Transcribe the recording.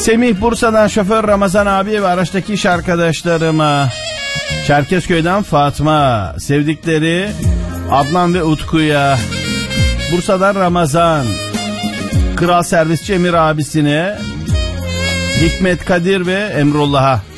Semih Bursa'dan şoför Ramazan abi ve araçtaki iş arkadaşlarıma. Çerkezköy'den Fatma. Sevdikleri Adnan ve Utku'ya. Bursa'dan Ramazan. Kral Servisçi Emir abisine. Hikmet Kadir ve Emrullah'a.